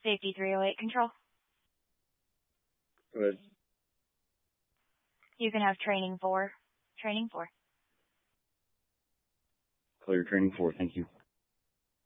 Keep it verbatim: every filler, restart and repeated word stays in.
Safety three oh eight control. Good. You can have training four. Training four. Clear training four. Thank you.